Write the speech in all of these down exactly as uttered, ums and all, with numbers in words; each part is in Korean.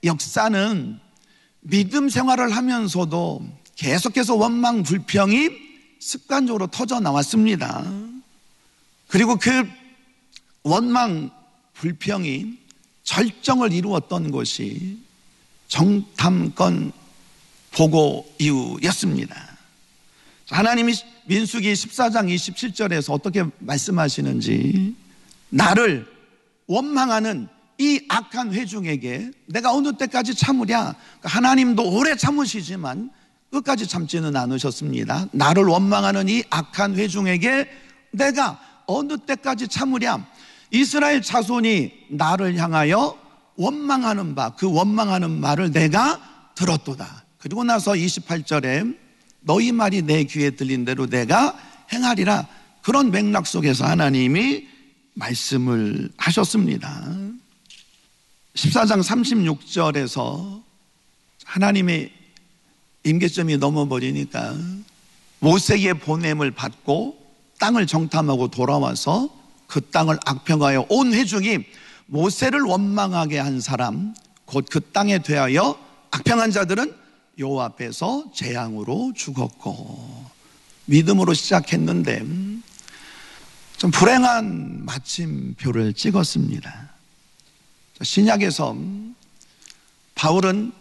역사는 믿음 생활을 하면서도 계속해서 원망 불평이 습관적으로 터져 나왔습니다. 그리고 그 원망 불평이 절정을 이루었던 것이 정탐권 보고 이후였습니다. 하나님이 민수기 십사 장 이십칠 절에서 어떻게 말씀하시는지, 나를 원망하는 이 악한 회중에게 내가 어느 때까지 참으랴. 하나님도 오래 참으시지만 끝까지 참지는 않으셨습니다. 나를 원망하는 이 악한 회중에게 내가 어느 때까지 참으랴. 이스라엘 자손이 나를 향하여 원망하는 바, 그 원망하는 말을 내가 들었도다. 그리고 나서 이십팔 절에 너희 말이 내 귀에 들린 대로 내가 행하리라. 그런 맥락 속에서 하나님이 말씀을 하셨습니다. 십사 장 삼십육 절에서 하나님의 임계점이 넘어버리니까 모세의 보냄을 받고 땅을 정탐하고 돌아와서 그 땅을 악평하여 온 회중이 모세를 원망하게 한 사람, 곧 그 땅에 대하여 악평한 자들은 여호와 앞에서 재앙으로 죽었고, 믿음으로 시작했는데 좀 불행한 마침표를 찍었습니다. 신약에서 바울은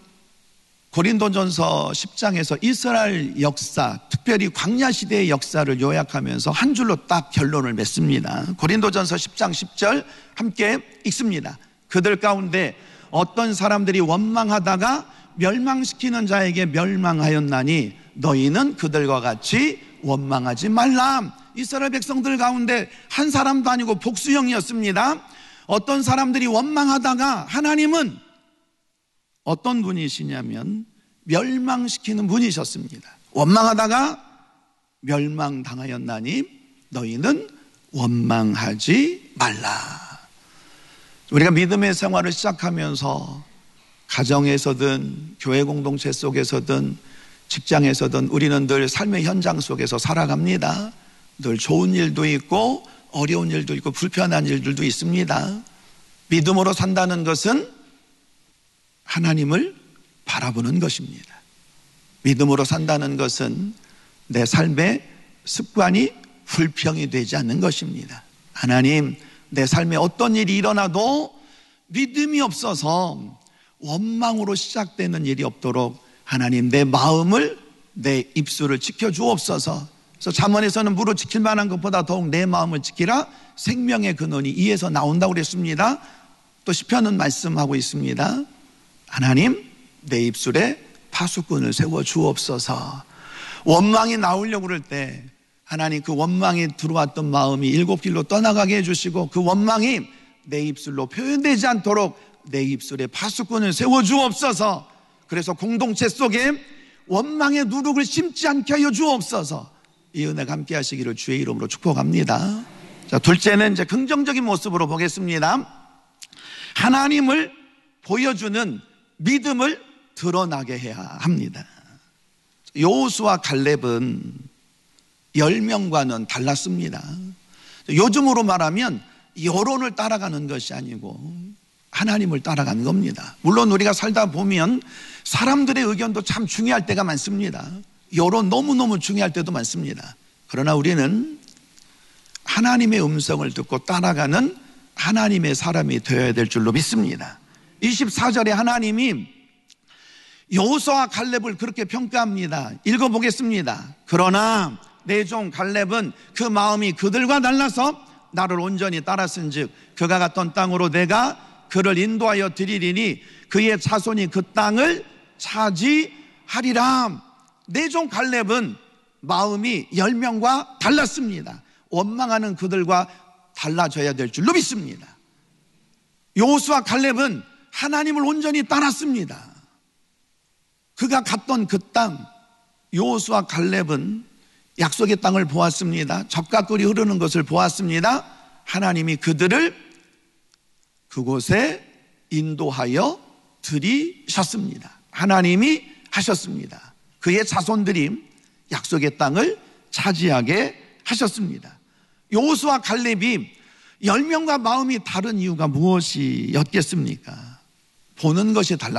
고린도전서 십 장에서 이스라엘 역사, 특별히 광야 시대의 역사를 요약하면서 한 줄로 딱 결론을 맺습니다. 고린도전서 십 장 십 절 함께 읽습니다. 그들 가운데 어떤 사람들이 원망하다가 멸망시키는 자에게 멸망하였나니 너희는 그들과 같이 원망하지 말라. 이스라엘 백성들 가운데 한 사람도 아니고 복수형이었습니다. 어떤 사람들이 원망하다가 하나님은 어떤 분이시냐면 멸망시키는 분이셨습니다. 원망하다가 멸망당하였나니 너희는 원망하지 말라. 우리가 믿음의 생활을 시작하면서 가정에서든 교회 공동체 속에서든 직장에서든 우리는 늘 삶의 현장 속에서 살아갑니다. 늘 좋은 일도 있고 어려운 일도 있고 불편한 일들도 있습니다. 믿음으로 산다는 것은 하나님을 바라보는 것입니다. 믿음으로 산다는 것은 내 삶의 습관이 불평이 되지 않는 것입니다. 하나님, 내 삶에 어떤 일이 일어나도 믿음이 없어서 원망으로 시작되는 일이 없도록 하나님, 내 마음을, 내 입술을 지켜주옵소서. 그래서 잠언에서는 무릇 지킬 만한 것보다 더욱 내 마음을 지키라. 생명의 근원이 이에서 나온다고 그랬습니다. 또 시편은 말씀하고 있습니다. 하나님, 내 입술에 파수꾼을 세워 주옵소서. 원망이 나오려고 그럴 때 하나님, 그 원망이 들어왔던 마음이 일곱 길로 떠나가게 해주시고 그 원망이 내 입술로 표현되지 않도록 내 입술에 파수꾼을 세워 주옵소서. 그래서 공동체 속에 원망의 누룩을 심지 않게 하여 주옵소서. 이 은혜가 함께 하시기를 주의 이름으로 축복합니다. 자, 둘째는 이제 긍정적인 모습으로 보겠습니다. 하나님을 보여주는 믿음을 드러나게 해야 합니다. 여호수아 갈렙은 열 명과는 달랐습니다. 요즘으로 말하면 여론을 따라가는 것이 아니고 하나님을 따라간 겁니다. 물론 우리가 살다 보면 사람들의 의견도 참 중요할 때가 많습니다. 여론 너무너무 중요할 때도 많습니다. 그러나 우리는 하나님의 음성을 듣고 따라가는 하나님의 사람이 되어야 될 줄로 믿습니다. 이십사 절에 하나님이 여호수아와 갈렙을 그렇게 평가합니다. 읽어보겠습니다. 그러나 내 종 갈렙은 그 마음이 그들과 달라서 나를 온전히 따랐은즉 그가 갔던 땅으로 내가 그를 인도하여 드리리니 그의 자손이 그 땅을 차지하리라. 내 종 갈렙은 마음이 열 명과 달랐습니다. 원망하는 그들과 달라져야 될 줄로 믿습니다. 여호수아 갈렙은 하나님을 온전히 따랐습니다. 그가 갔던 그 땅, 여호수아 갈렙은 약속의 땅을 보았습니다. 젖과 꿀이 흐르는 것을 보았습니다. 하나님이 그들을 그곳에 인도하여 들이셨습니다. 하나님이 하셨습니다. 그의 자손들이 약속의 땅을 차지하게 하셨습니다. 여호수아 갈렙이 열 명과 마음이 다른 이유가 무엇이었겠습니까? 보는 것이 달라